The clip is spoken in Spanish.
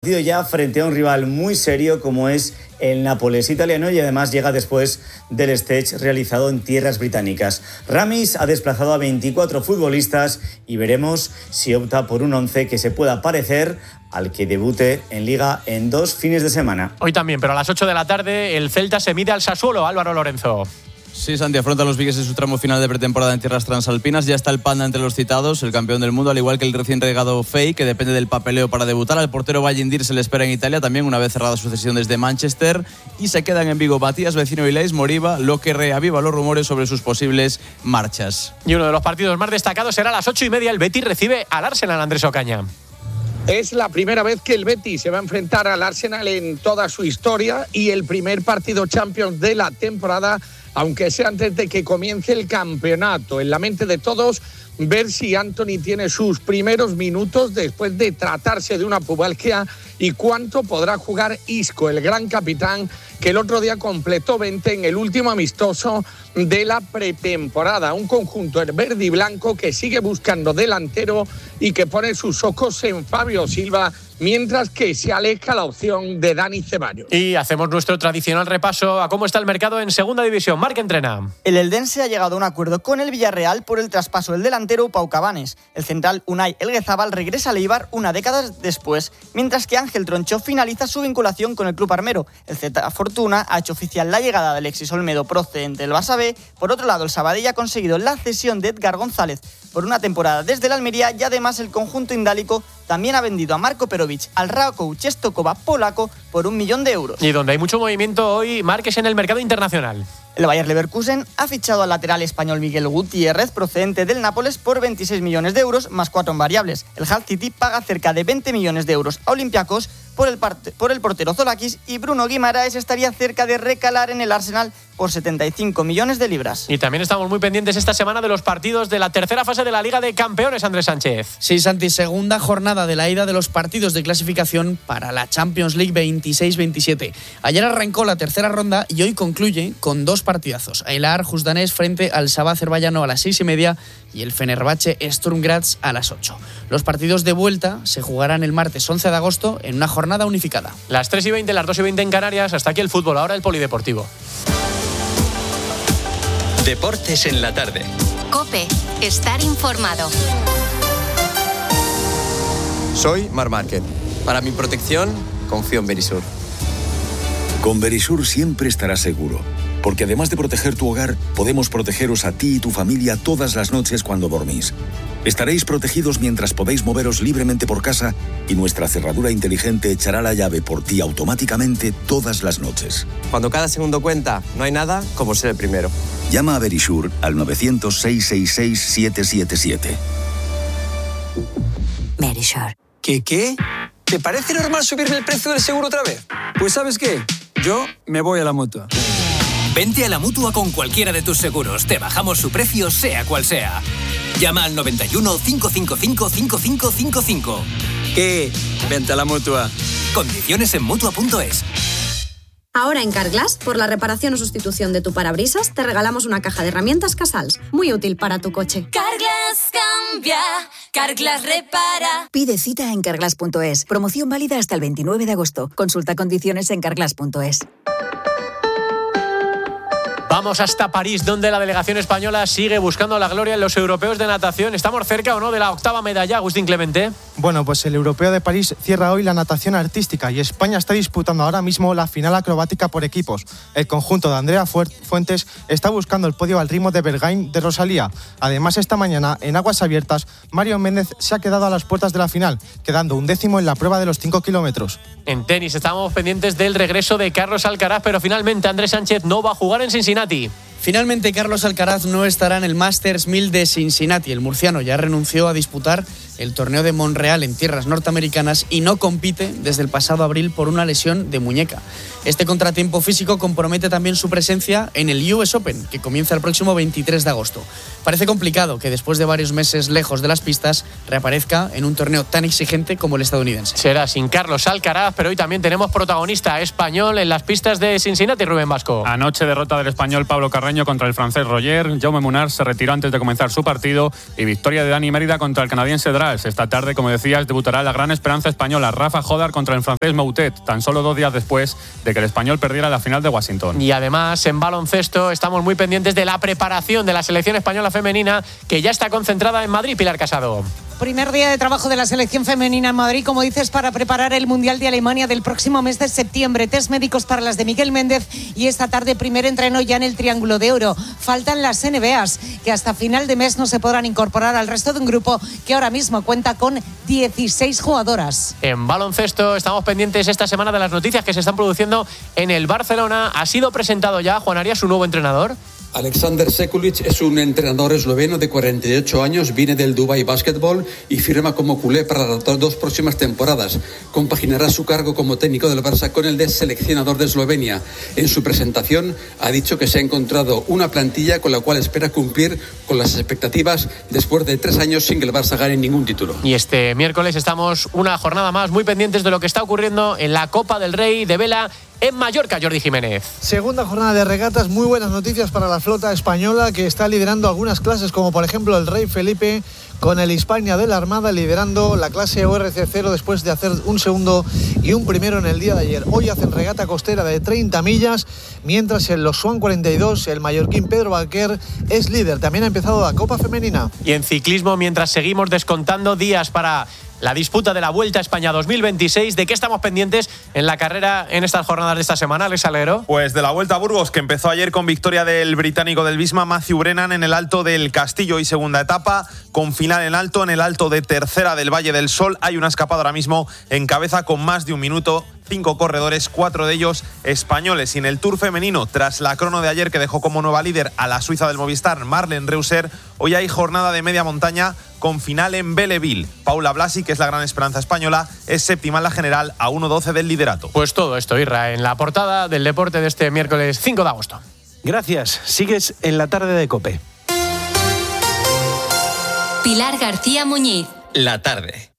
Ya frente a un rival muy serio como es el Nápoles italiano y además llega después del stage realizado en tierras británicas. Ramis ha desplazado a 24 futbolistas y veremos si opta por un 11 que se pueda parecer al que debute en Liga en 2 fines de semana. Hoy también, pero a las 8 de la tarde el Celta se mide al Sassuolo. Álvaro Lorenzo. Sí, Santi, afronta a los Vigues en su tramo final de pretemporada en tierras transalpinas. Ya está el Panda entre los citados, el campeón del mundo, al igual que el recién llegado Fey, que depende del papeleo para debutar. Al portero Vallendir se le espera en Italia, también una vez cerrada su cesión desde Manchester. Y se quedan en Vigo Matías Vecino y Leis Moriba, lo que reaviva los rumores sobre sus posibles marchas. Y uno de los partidos más destacados será a las 8:30. El Betis recibe al Arsenal, Andrés Ocaña. Es la primera vez que el Betis se va a enfrentar al Arsenal en toda su historia y el primer partido Champions de la temporada, aunque sea antes de que comience el campeonato. En la mente de todos, ver si Anthony tiene sus primeros minutos después de tratarse de una pubalgia y cuánto podrá jugar Isco, el gran capitán, que el otro día completó 20 en el último amistoso de la pretemporada. Un conjunto verde y blanco que sigue buscando delantero y que pone sus ojos en Fabio Silva, mientras que se aleja la opción de Dani Ceballos. Y hacemos nuestro tradicional repaso a cómo está el mercado en Segunda División. Marc Entrena. El eldense ha llegado a un acuerdo con el Villarreal por el traspaso del delantero Pau Cabanes. El central Unai Elguezabal regresa al Eibar una década después, mientras que Ángel Troncho finaliza su vinculación con el club armero. El Z Fortuna ha hecho oficial la llegada de Alexis Olmedo procedente del Barça B. Por otro lado, el Sabadell ha conseguido la cesión de Edgar González por una temporada desde el Almería y además el conjunto indálico también ha vendido a Marko Perovic al Rakow Czestochowa polaco por 1 millón de euros. Y donde hay mucho movimiento hoy, Márquez, en el mercado internacional. El Bayer Leverkusen ha fichado al lateral español Miguel Gutiérrez, procedente del Nápoles, por 26 millones de euros, más 4 en variables. El Hull City paga cerca de 20 millones de euros a Olympiacos por el portero Zolakis, y Bruno Guimaraes estaría cerca de recalar en el Arsenal por 75 millones de libras. Y también estamos muy pendientes esta semana de los partidos de la tercera fase de la Liga de Campeones, Andrés Sánchez. Sí, Santi, segunda jornada de la ida de los partidos de clasificación para la Champions League 26-27. Ayer arrancó la tercera ronda y hoy concluye con 2 partidazos. El Ahar Juzdanés frente al Sabah azerbaiyano a las 6:30 y el Fenerbahce Sturm Graz a las 8. Los partidos de vuelta se jugarán el martes 11 de agosto en una jornada unificada. Las 3:20, las 2:20 en Canarias. Hasta aquí el fútbol, ahora el polideportivo. Deportes en la tarde. COPE. Estar informado. Soy Marc Márquez. Para mi protección, confío en Verisur. Con Verisur siempre estarás seguro, porque además de proteger tu hogar, podemos protegeros a ti y tu familia todas las noches cuando dormís. Estaréis protegidos mientras podéis moveros libremente por casa y nuestra cerradura inteligente echará la llave por ti automáticamente todas las noches. Cuando cada segundo cuenta, no hay nada como ser el primero. Llama a Verisur al 900-666-777. Verisur. ¿Qué? ¿Te parece normal subirme el precio del seguro otra vez? Pues ¿sabes qué? Yo me voy a la Mutua. Vente a la Mutua con cualquiera de tus seguros. Te bajamos su precio, sea cual sea. Llama al 91 555 5555. ¿Qué? Vente a la Mutua. Condiciones en Mutua.es. Ahora en Carglass, por la reparación o sustitución de tu parabrisas, te regalamos una caja de herramientas Casals, muy útil para tu coche. Carglass cambia, Carglass repara. Pide cita en Carglass.es. Promoción válida hasta el 29 de agosto. Consulta condiciones en Carglass.es. Vamos hasta París, donde la delegación española sigue buscando la gloria en los europeos de natación. ¿Estamos cerca o no de la 8ª medalla, Agustín Clemente? Bueno, pues el europeo de París cierra hoy la natación artística y España está disputando ahora mismo la final acrobática por equipos. El conjunto de Andrea Fuentes está buscando el podio al ritmo de Bergain de Rosalía. Además, esta mañana, en aguas abiertas, Mario Méndez se ha quedado a las puertas de la final, quedando 11º en la prueba de los 5 kilómetros. En tenis estábamos pendientes del regreso de Carlos Alcaraz, pero finalmente Andrés Sánchez no va a jugar en Cincinnati. Finalmente, Carlos Alcaraz no estará en el Masters 1000 de Cincinnati. El murciano ya renunció a disputar el torneo de Montreal en tierras norteamericanas y no compite desde el pasado abril por una lesión de muñeca. Este contratiempo físico compromete también su presencia en el US Open, que comienza el próximo 23 de agosto. Parece complicado que después de varios meses lejos de las pistas reaparezca en un torneo tan exigente como el estadounidense. Será sin Carlos Alcaraz, pero hoy también tenemos protagonista español en las pistas de Cincinnati, Rubén Vasco. Anoche derrota del español Pablo Carreño salvadoreño contra el francés Roger. Jaume Munar se retiró antes de comenzar su partido. Y victoria de Dani Mérida contra el canadiense Drax. Esta tarde, como decías, debutará la gran esperanza española, Rafa Jodar contra el francés Moutet, tan solo 2 días después de que el español perdiera la final de Washington. Y además, en baloncesto, estamos muy pendientes de la preparación de la selección española femenina, que ya está concentrada en Madrid. Pilar Casado. Primer día de trabajo de la selección femenina en Madrid, como dices, para preparar el Mundial de Alemania del próximo mes de septiembre. Test médicos para las de Miguel Méndez y esta tarde primer entreno ya en el Triángulo de Oro. Faltan las NBAs, que hasta final de mes no se podrán incorporar al resto de un grupo que ahora mismo cuenta con 16 jugadoras. En baloncesto estamos pendientes esta semana de las noticias que se están produciendo en el Barcelona. ¿Ha sido presentado ya, Juan Arias, su nuevo entrenador? Alexander Sekulic es un entrenador esloveno de 48 años, viene del Dubai Basketball y firma como culé para las 2 próximas temporadas. Compaginará su cargo como técnico del Barça con el de seleccionador de Eslovenia. En su presentación ha dicho que se ha encontrado una plantilla con la cual espera cumplir con las expectativas después de 3 años sin que el Barça gane ningún título. Y este miércoles estamos una jornada más muy pendientes de lo que está ocurriendo en la Copa del Rey de Vela en Mallorca. Jordi Jiménez. Segunda jornada de regatas, muy buenas noticias para la flota española, que está liderando algunas clases, como por ejemplo el Rey Felipe, con el Hispania de la Armada liderando la clase ORC0 después de hacer un segundo y un primero en el día de ayer. Hoy hacen regata costera de 30 millas, mientras en los Swan 42 el mallorquín Pedro Baquer es líder. También ha empezado la Copa Femenina. Y en ciclismo, mientras seguimos descontando días para la disputa de la Vuelta a España 2026, ¿de qué estamos pendientes en la carrera en estas jornadas de esta semana, Alex Alero? Pues de la Vuelta a Burgos, que empezó ayer con victoria del británico del Visma, Matthew Brennan, en el Alto del Castillo y segunda etapa, con final en alto, en el Alto de Tercera del Valle del Sol. Hay una escapada ahora mismo en cabeza con más de un minuto. 5 corredores, 4 de ellos españoles. Y en el Tour femenino, tras la crono de ayer que dejó como nueva líder a la suiza del Movistar, Marlen Reusser, hoy hay jornada de media montaña con final en Belleville. Paula Blasi, que es la gran esperanza española, es séptima en la general a 1:12 del liderato. Pues todo esto, Irra, en la portada del deporte de este miércoles 5 de agosto. Gracias. Sigues en la tarde de COPE. Pilar García Muñiz. La tarde.